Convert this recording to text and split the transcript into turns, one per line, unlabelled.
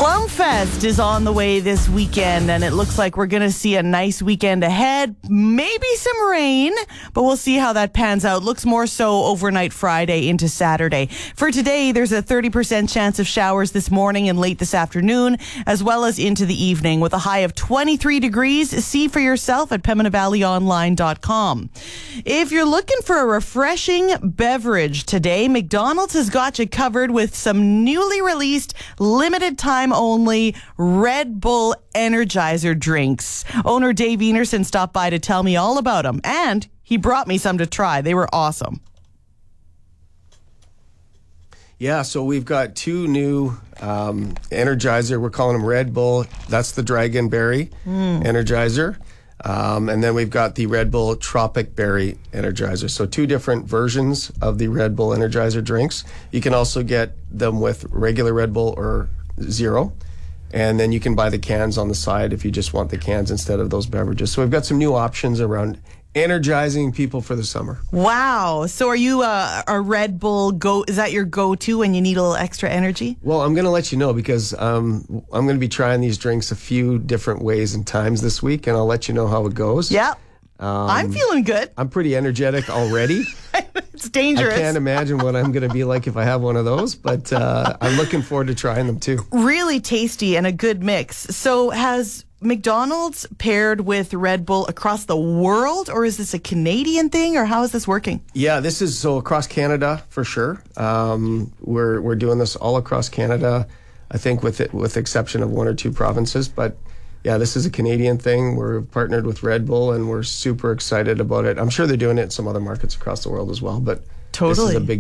Glumfest is on the way this weekend, and it looks like we're going to see a nice weekend ahead. Maybe some rain, but we'll see how that pans out. Looks more so overnight Friday into Saturday. For today, there's a 30% chance of showers this morning and late this afternoon, as well as into the evening, with a high of 23 degrees. See for yourself at PembinaValleyOnline.com. If you're looking for a refreshing beverage today, McDonald's has got you covered with some newly released, limited time only Red Bull Energizer drinks. Owner Dave Enerson stopped by to tell me all about them, and he brought me some to try. They were awesome.
Yeah, so we've got two new Energizer. We're calling them Red Bull. That's the Dragonberry Energizer. And then we've got the Red Bull Tropic Berry Energizer. So two different versions of the Red Bull Energizer drinks. You can also get them with regular Red Bull or Zero. And then you can buy the cans on the side if you just want the cans instead of those beverages. So we've got some new options around energizing people for the summer.
Wow. So are you a Red Bull is that your go-to when you need a little extra energy?
Well, I'm going to let you know because I'm going to be trying these drinks a few different ways and times this week, and I'll let you know how it goes.
Yeah. I'm feeling good.
I'm pretty energetic already.
It's dangerous.
I can't imagine what I'm going to be like if I have one of those, but I'm looking forward to trying them too. Really
tasty and a good mix. So has McDonald's paired with Red Bull across the world, or is this a Canadian thing, or how is this working?
Yeah, this is so across Canada for sure. We're doing this all across Canada, I think with exception of one or two provinces, but yeah, this is a Canadian thing. We're partnered with Red Bull, and we're super excited about it. I'm sure they're doing it in some other markets across the world as well, but
totally.
This is a big